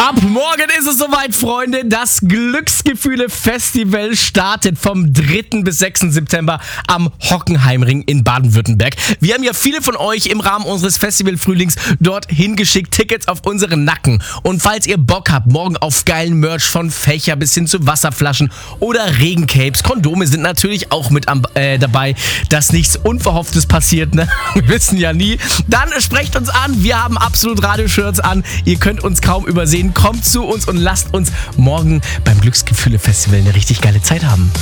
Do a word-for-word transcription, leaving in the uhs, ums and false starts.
Ab morgen ist es soweit, Freunde. Das Glücksgefühle-Festival startet vom dritten bis sechsten September am Hockenheimring in Baden-Württemberg. Wir haben ja viele von euch im Rahmen unseres Festival-Frühlings dorthin geschickt, Tickets auf unseren Nacken. Und falls ihr Bock habt, morgen auf geilen Merch von Fächer bis hin zu Wasserflaschen oder Regencapes, Kondome sind natürlich auch mit am, äh, dabei, dass nichts Unverhofftes passiert, ne? Wir wissen ja nie. Dann sprecht uns an, wir haben absolut Radio-Shirts an. Ihr könnt uns kaum übersehen. Kommt zu uns und lasst uns morgen beim Glücksgefühle-Festival eine richtig geile Zeit haben.